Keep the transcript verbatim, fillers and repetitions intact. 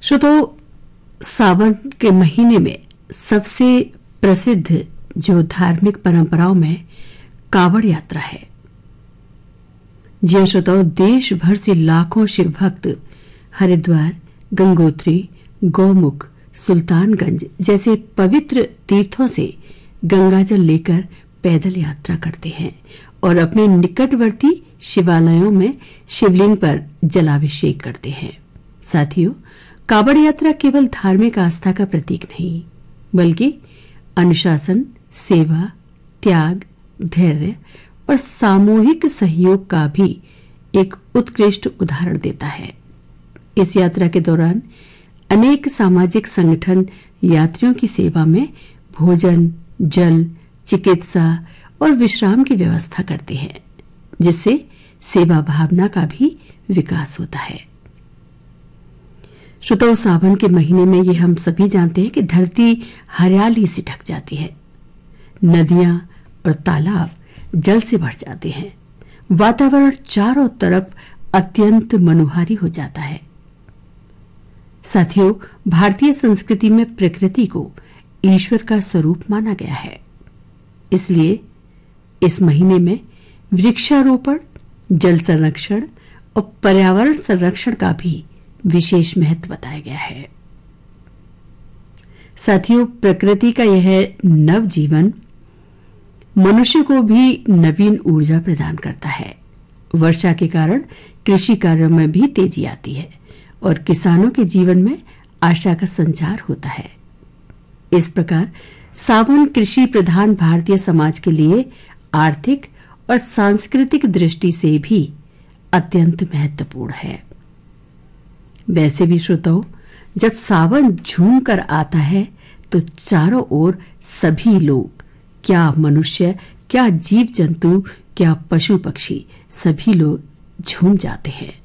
श्रोताओ, सावन के महीने में सबसे प्रसिद्ध जो धार्मिक परंपराओं में कावड़ यात्रा है। जी हाँ श्रोताओ, देश भर से लाखों शिव भक्त हरिद्वार, गंगोत्री, गौमुख, सुल्तानगंज जैसे पवित्र तीर्थों से गंगाजल लेकर पैदल यात्रा करते हैं और अपने निकटवर्ती शिवालयों में शिवलिंग पर जलाभिषेक करते हैं। साथियों, कावड़ यात्रा केवल धार्मिक आस्था का प्रतीक नहीं, बल्कि अनुशासन, सेवा, त्याग, धैर्य और सामूहिक सहयोग का भी एक उत्कृष्ट उदाहरण देता है। इस यात्रा के दौरान अनेक सामाजिक संगठन यात्रियों की सेवा में भोजन, जल, चिकित्सा और विश्राम की व्यवस्था करते हैं, जिससे सेवा भावना का भी विकास होता है। श्रोताओ, सावन के महीने में ये हम सभी जानते हैं कि धरती हरियाली से ढक जाती है, नदियां और तालाब जल से भर जाते हैं, वातावरण चारों तरफ अत्यंत मनोहारी हो जाता है। साथियों, भारतीय संस्कृति में प्रकृति को ईश्वर का स्वरूप माना गया है, इसलिए इस महीने में वृक्षारोपण, जल संरक्षण और पर्यावरण संरक्षण का भी विशेष महत्व बताया गया है। साथियों, प्रकृति का यह नव जीवन मनुष्य को भी नवीन ऊर्जा प्रदान करता है। वर्षा के कारण कृषि कार्यों में भी तेजी आती है और किसानों के जीवन में आशा का संचार होता है। इस प्रकार सावन कृषि प्रधान भारतीय समाज के लिए आर्थिक और सांस्कृतिक दृष्टि से भी अत्यंत महत्वपूर्ण है। वैसे भी श्रोताओ, जब सावन झूम कर आता है तो चारों ओर सभी लोग, क्या मनुष्य, क्या जीव जंतु, क्या पशु पक्षी, सभी लोग झूम जाते हैं।